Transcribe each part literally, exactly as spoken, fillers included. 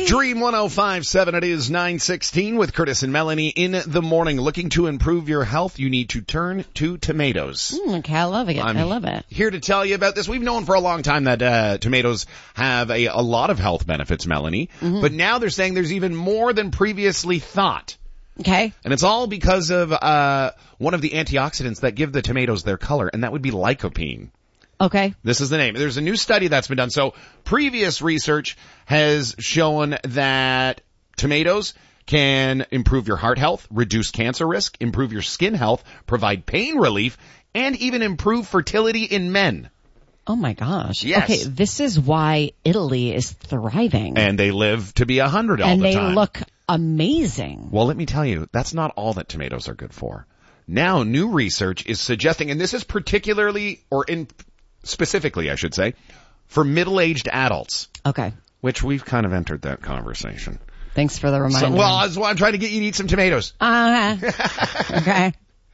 Dream one oh five point seven, it is nine sixteen with Curtis and Melanie in the morning. Looking to improve your health, you need to turn to tomatoes. Mm, okay, I love it. I'm I love it. Here to tell you about this. We've known for a long time that uh, tomatoes have a, a lot of health benefits, Melanie. Mm-hmm. But now they're saying there's even more than previously thought. Okay. And it's all because of uh one of the antioxidants that give the tomatoes their color, and that would be lycopene. Okay. This is the name. There's a new study that's been done. So previous research has shown that tomatoes can improve your heart health, reduce cancer risk, improve your skin health, provide pain relief, and even improve fertility in men. Oh my gosh. Yes. Okay, this is why Italy is thriving. And they live to be a hundred all and the time. And they look amazing. Well, let me tell you, that's not all that tomatoes are good for. Now, new research is suggesting, and this is particularly, or in specifically, I should say, for middle-aged adults. Okay. Which we've kind of entered that conversation. Thanks for the reminder. So, well, that's why I'm trying to get you to eat some tomatoes. Uh-huh. Okay.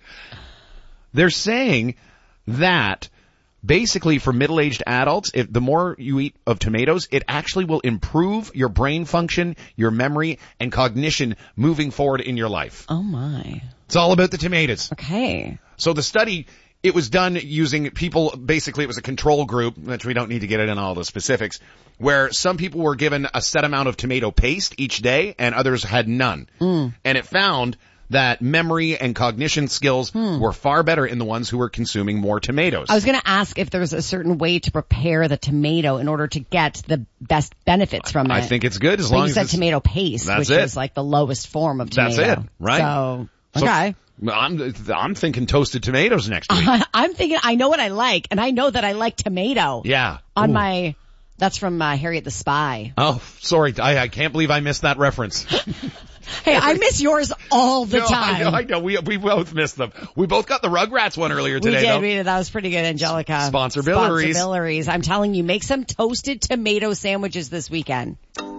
They're saying that basically for middle-aged adults, if the more you eat of tomatoes, it actually will improve your brain function, your memory, and cognition moving forward in your life. Oh my. It's all about the tomatoes. Okay. So the study, it was done using people, basically it was a control group, which we don't need to get into all the specifics, where some people were given a set amount of tomato paste each day and others had none. Mm. And it found that memory and cognition skills hmm. were far better in the ones who were consuming more tomatoes. I was going to ask if there's a certain way to prepare the tomato in order to get the best benefits from it. I think it's good as but long you as said it's tomato paste, that's which it. is like the lowest form of tomato. That's it, right? So, so okay. I'm, I'm thinking toasted tomatoes next week. Uh, I'm thinking, I know what I like, and I know that I like tomato. Yeah. On Ooh. my, that's from uh, Harriet the Spy. Oh, sorry. I, I can't believe I missed that reference. Hey, I miss yours all the no, time. I know, I know. We, we both missed them. We both got the Rugrats one earlier today, we did, though. We did. That was pretty good, Angelica. Sponsor Billeries. Sponsor Billeries. I'm telling you, make some toasted tomato sandwiches this weekend.